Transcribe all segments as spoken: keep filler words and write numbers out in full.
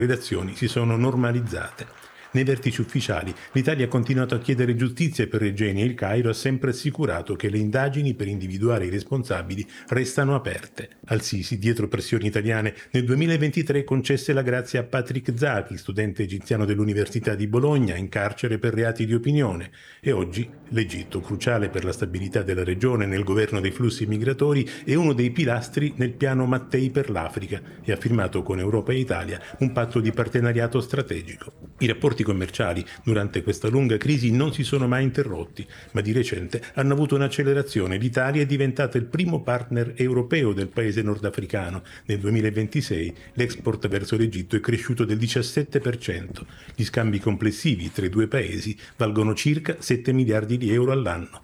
redazioni si sono normalizzate. Nei vertici ufficiali l'Italia ha continuato a chiedere giustizia per Regeni e il Cairo ha sempre assicurato che le indagini per individuare i responsabili restano aperte. Al-Sisi, dietro pressioni italiane, nel duemilaventitré concesse la grazia a Patrick Zaki, studente egiziano dell'Università di Bologna, in carcere per reati di opinione. E oggi l'Egitto, cruciale per la stabilità della regione nel governo dei flussi migratori, è uno dei pilastri nel piano Mattei per l'Africa e ha firmato con Europa e Italia un patto di partenariato strategico. I rapporti commerciali durante questa lunga crisi non si sono mai interrotti, ma di recente hanno avuto un'accelerazione. L'Italia è diventata il primo partner europeo del paese nordafricano. Nel duemilaventisei l'export verso l'Egitto è cresciuto del diciassette per cento. Gli scambi complessivi tra i due paesi valgono circa sette miliardi di euro all'anno.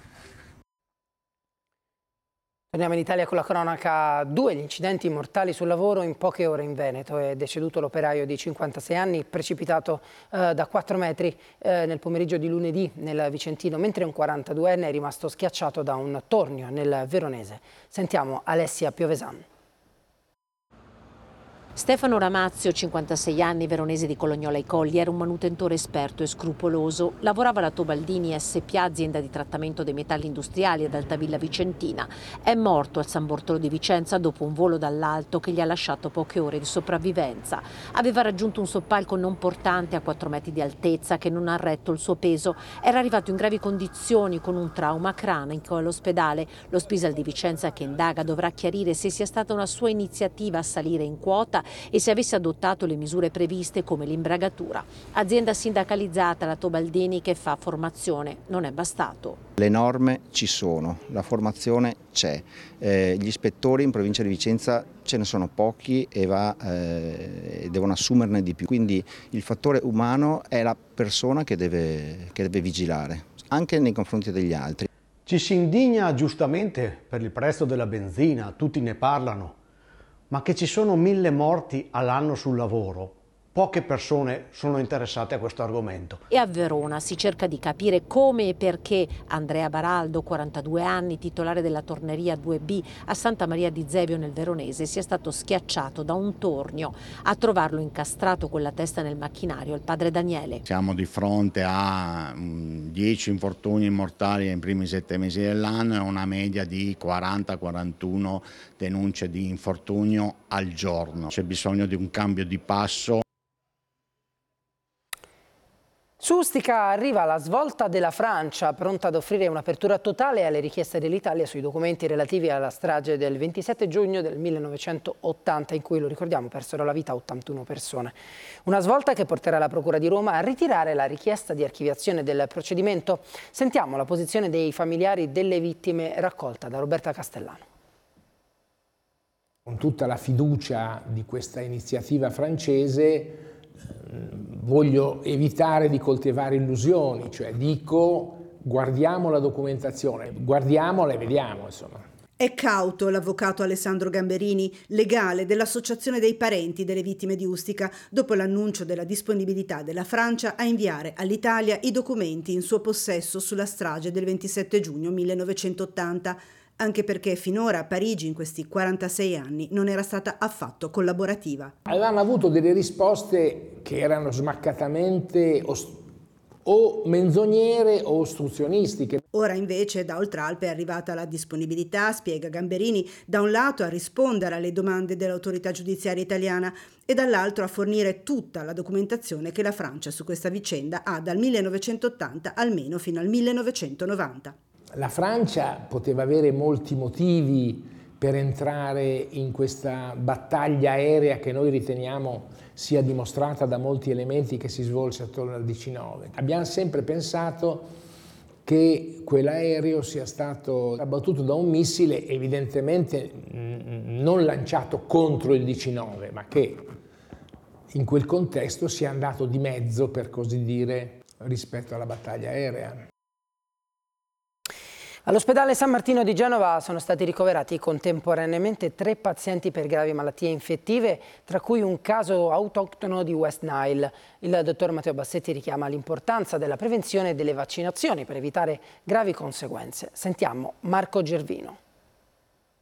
Torniamo in Italia con la cronaca. Due gli incidenti mortali sul lavoro in poche ore in Veneto. È deceduto l'operaio di cinquantasei anni precipitato eh, da quattro metri eh, nel pomeriggio di lunedì nel Vicentino, mentre un quarantaduenne è rimasto schiacciato da un tornio nel Veronese. Sentiamo Alessia Piovesan. Stefano Ramazio, cinquantasei anni, veronese di Colognola ai Colli, era un manutentore esperto e scrupoloso. Lavorava alla Tobaldini S P A, azienda di trattamento dei metalli industriali ad Altavilla Vicentina. È morto al San Bortolo di Vicenza dopo un volo dall'alto che gli ha lasciato poche ore di sopravvivenza. Aveva raggiunto un soppalco non portante a quattro metri di altezza che non ha retto il suo peso. Era arrivato in gravi condizioni con un trauma cranico all'ospedale. Lo Spisal di Vicenza, che indaga, dovrà chiarire se sia stata una sua iniziativa a salire in quota e se avesse adottato le misure previste come l'imbragatura. Azienda sindacalizzata, la Tobaldini, che fa formazione, non è bastato. Le norme ci sono, la formazione c'è, eh, gli ispettori in provincia di Vicenza ce ne sono pochi e va, eh, devono assumerne di più, quindi il fattore umano è la persona che deve, che deve vigilare, anche nei confronti degli altri. Ci si indigna giustamente per il prezzo della benzina, tutti ne parlano. Ma che ci sono mille morti all'anno sul lavoro, poche persone sono interessate a questo argomento. E a Verona si cerca di capire come e perché Andrea Baraldo, quarantadue anni, titolare della torneria due B a Santa Maria di Zevio nel Veronese, sia stato schiacciato da un tornio. A trovarlo incastrato con la testa nel macchinario il padre Daniele. Siamo di fronte a dieci infortuni mortali nei primi sette mesi dell'anno e una media di quaranta quarantuno denunce di infortunio al giorno. C'è bisogno di un cambio di passo. Su Ustica arriva la svolta della Francia, pronta ad offrire un'apertura totale alle richieste dell'Italia sui documenti relativi alla strage del ventisette giugno del millenovecentottanta, in cui, lo ricordiamo, persero la vita ottantuno persone. Una svolta che porterà la Procura di Roma a ritirare la richiesta di archiviazione del procedimento. Sentiamo la posizione dei familiari delle vittime raccolta da Roberta Castellano. Con tutta la fiducia di questa iniziativa francese, voglio evitare di coltivare illusioni, cioè dico guardiamo la documentazione, guardiamola e vediamo, insomma. È cauto l'avvocato Alessandro Gamberini, legale dell'Associazione dei parenti delle vittime di Ustica, dopo l'annuncio della disponibilità della Francia a inviare all'Italia i documenti in suo possesso sulla strage del ventisette giugno millenovecentottanta, anche perché finora Parigi in questi quarantasei anni non era stata affatto collaborativa. Avevamo avuto delle risposte che erano smaccatamente o menzognere o ostruzionistiche. Ora invece da Oltralpe è arrivata la disponibilità, spiega Gamberini, da un lato a rispondere alle domande dell'autorità giudiziaria italiana e dall'altro a fornire tutta la documentazione che la Francia su questa vicenda ha dal millenovecentottanta almeno fino al millenovecentonovanta. La Francia poteva avere molti motivi per entrare in questa battaglia aerea che noi riteniamo sia dimostrata da molti elementi che si svolse attorno al diciannove. Abbiamo sempre pensato che quell'aereo sia stato abbattuto da un missile evidentemente non lanciato contro il diciannove, ma che in quel contesto sia andato di mezzo, per così dire, rispetto alla battaglia aerea. All'ospedale San Martino di Genova sono stati ricoverati contemporaneamente tre pazienti per gravi malattie infettive, tra cui un caso autoctono di West Nile. Il dottor Matteo Bassetti richiama l'importanza della prevenzione e delle vaccinazioni per evitare gravi conseguenze. Sentiamo Marco Gervino.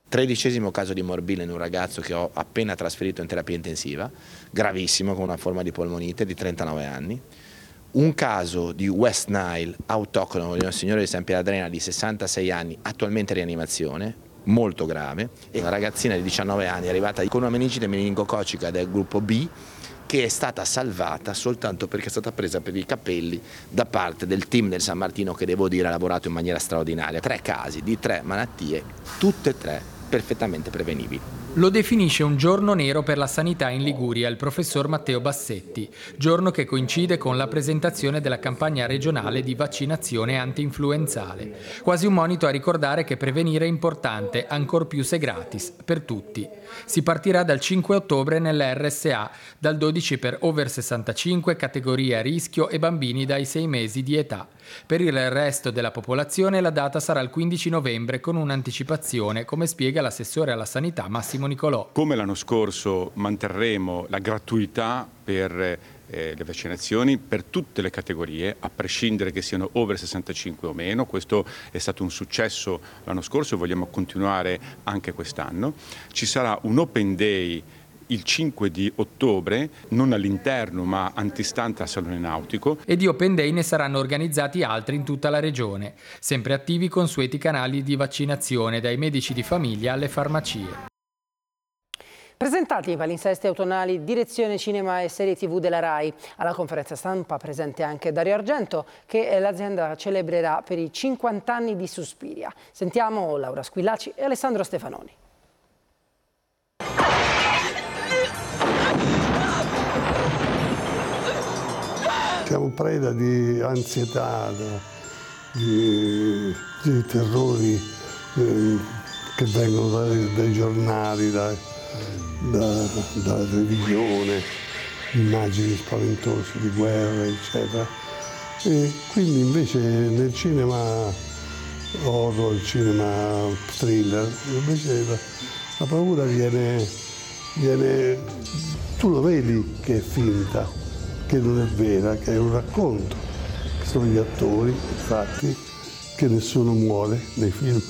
Tredicesimo caso di morbillo in un ragazzo che ho appena trasferito in terapia intensiva, gravissimo, con una forma di polmonite, di trentanove anni. Un caso di West Nile autoctono di una signora di San Pieradrena di sessantasei anni, attualmente in rianimazione, molto grave, e una ragazzina di diciannove anni arrivata con una meningite meningococica del gruppo B, che è stata salvata soltanto perché è stata presa per i capelli da parte del team del San Martino, che devo dire ha lavorato in maniera straordinaria. Tre casi di tre malattie, tutte e tre perfettamente prevenibili. Lo definisce un giorno nero per la sanità in Liguria il professor Matteo Bassetti, giorno che coincide con la presentazione della campagna regionale di vaccinazione anti-influenzale. Quasi un monito a ricordare che prevenire è importante, ancor più se gratis, per tutti. Si partirà dal cinque ottobre nell'R S A, dal dodici per over sessantacinque, categoria a rischio e bambini dai sei mesi di età. Per il resto della popolazione la data sarà il quindici novembre con un'anticipazione, come spiega l'assessore alla sanità Massimo Nicolò. Come l'anno scorso manterremo la gratuità per eh, le vaccinazioni per tutte le categorie, a prescindere che siano over sessantacinque o meno. Questo è stato un successo l'anno scorso e vogliamo continuare anche quest'anno. Ci sarà un Open Day il cinque di ottobre, non all'interno ma antistante al Salone Nautico. E di Open Day ne saranno organizzati altri in tutta la regione, sempre attivi consueti canali di vaccinazione, dai medici di famiglia alle farmacie. Presentati i palinsesti autunnali Direzione Cinema e Serie tivù della RAI. Alla conferenza stampa presente anche Dario Argento, che l'azienda celebrerà per i cinquanta anni di Suspiria. Sentiamo Laura Squillaci e Alessandro Stefanoni. Siamo preda di ansietà, di, di terrori eh, che vengono dai, dai giornali, dai, da, dalla televisione, immagini spaventose di guerra, eccetera. E quindi invece nel cinema horror, il cinema thriller, invece la, la paura viene, viene, tu lo vedi che è finta, che non è vera, che è un racconto, che sono gli attori, infatti, che nessuno muore nei film.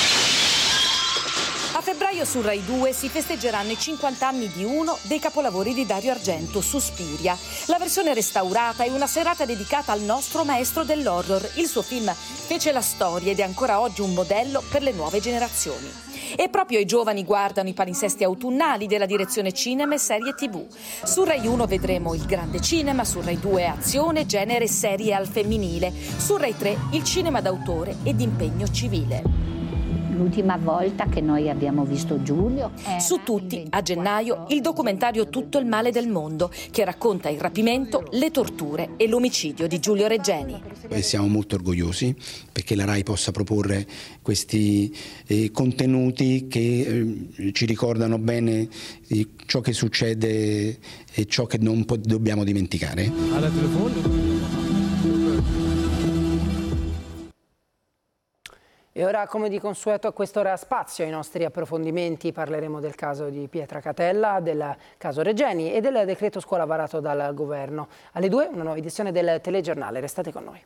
A febbraio su Rai due si festeggeranno i cinquanta anni di uno dei capolavori di Dario Argento, Suspiria. La versione restaurata è una serata dedicata al nostro maestro dell'horror. Il suo film fece la storia ed è ancora oggi un modello per le nuove generazioni. E proprio i giovani guardano i palinsesti autunnali della Direzione Cinema e Serie tivù. Su Rai uno vedremo il grande cinema, su Rai due azione, genere, serie al femminile, su Rai tre il cinema d'autore ed impegno civile. L'ultima volta che noi abbiamo visto Giulio. Su tutti, a gennaio, il documentario Tutto il male del mondo, che racconta il rapimento, le torture e l'omicidio di Giulio Regeni. E siamo molto orgogliosi perché la RAI possa proporre questi eh, contenuti che eh, ci ricordano bene eh, ciò che succede e ciò che non po- dobbiamo dimenticare. Alla telefono. E ora, come di consueto, a quest'ora spazio ai nostri approfondimenti. Parleremo del caso di Pietra Catella, del caso Regeni e del decreto scuola varato dal governo. Alle due una nuova edizione del telegiornale. Restate con noi.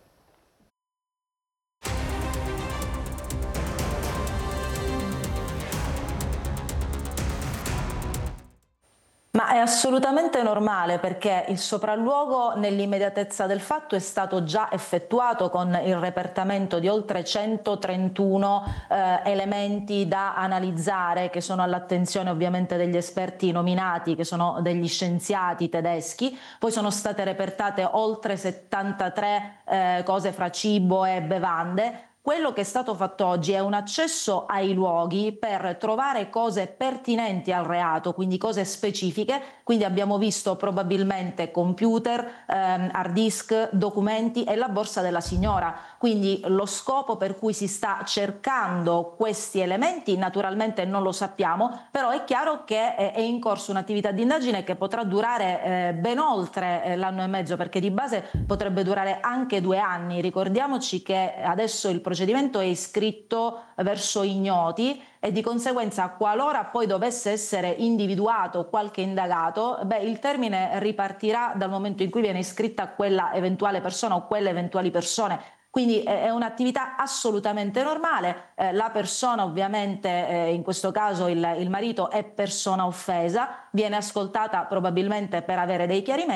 Ma è assolutamente normale perché il sopralluogo nell'immediatezza del fatto è stato già effettuato con il repertamento di oltre centotrentuno eh, elementi da analizzare, che sono all'attenzione ovviamente degli esperti nominati, che sono degli scienziati tedeschi. Poi sono state repertate oltre settantatré eh, cose fra cibo e bevande. Quello che è stato fatto oggi è un accesso ai luoghi per trovare cose pertinenti al reato, quindi cose specifiche. Quindi abbiamo visto probabilmente computer, ehm, hard disk, documenti e la borsa della signora. Quindi lo scopo per cui si sta cercando questi elementi naturalmente non lo sappiamo, però è chiaro che è in corso un'attività di indagine che potrà durare eh, ben oltre eh, l'anno e mezzo, perché di base potrebbe durare anche due anni. Ricordiamoci che adesso il procedimento è iscritto verso ignoti e di conseguenza, qualora poi dovesse essere individuato qualche indagato, beh, il termine ripartirà dal momento in cui viene iscritta quella eventuale persona o quelle eventuali persone. Quindi è un'attività assolutamente normale, eh, la persona ovviamente, eh, in questo caso il, il marito è persona offesa, viene ascoltata probabilmente per avere dei chiarimenti.